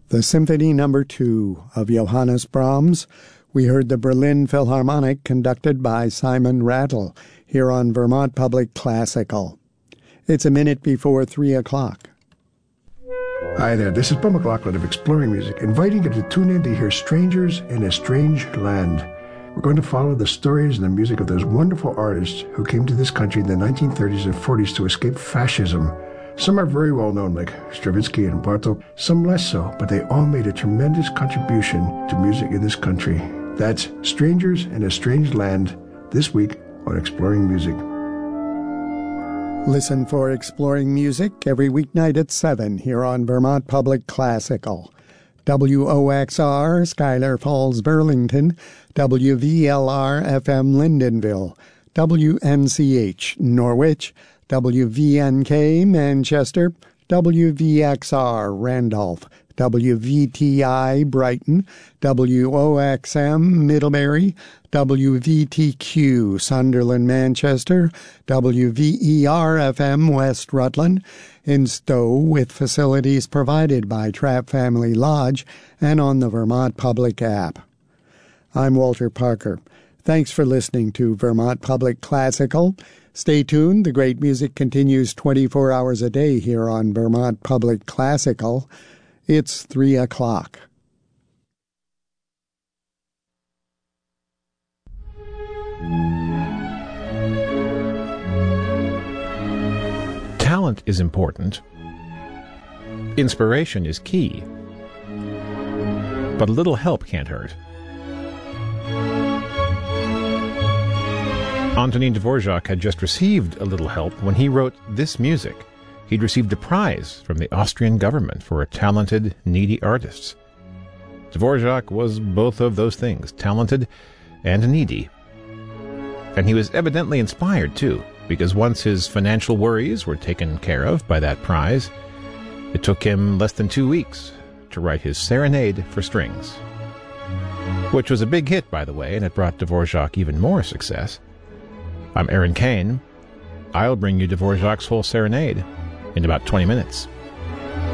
The Symphony No. 2 of Johannes Brahms. We heard the Berlin Philharmonic conducted by Simon Rattle here on Vermont Public Classical. It's a minute before 3 o'clock. Hi there, this is Bill McLaughlin of Exploring Music, inviting you to tune in to hear Strangers in a Strange Land. We're going to follow the stories and the music of those wonderful artists who came to this country in the 1930s and 40s to escape fascism. Some are very well known, like Stravinsky and Bartók, some less so, but they all made a tremendous contribution to music in this country. That's Strangers in a Strange Land, this week on Exploring Music. Listen for Exploring Music every weeknight at 7 here on Vermont Public Classical. WOXR, Schuyler Falls, Burlington, WVLR-FM, Lyndonville, WNCH, Norwich, WVNK, Manchester, WVXR, Randolph, WVTI, Brighton, WOXM, Middlebury, WVTQ, Sunderland, Manchester, WVER-FM, West Rutland, in Stowe, with facilities provided by Trapp Family Lodge and on the Vermont Public app. I'm Walter Parker. Thanks for listening to Vermont Public Classical. Stay tuned. The great music continues 24 hours a day here on Vermont Public Classical. It's 3 o'clock. Talent is important. Inspiration is key. But a little help can't hurt. Antonin Dvorak had just received a little help when he wrote this music. He'd received a prize from the Austrian government for talented, needy artists. Dvorak was both of those things, talented and needy. And he was evidently inspired, too, because once his financial worries were taken care of by that prize, it took him less than 2 weeks to write his Serenade for Strings. Which was a big hit, by the way, and it brought Dvorak even more success. I'm Aaron Kane. I'll bring you Dvorak's whole Serenade in about 20 minutes.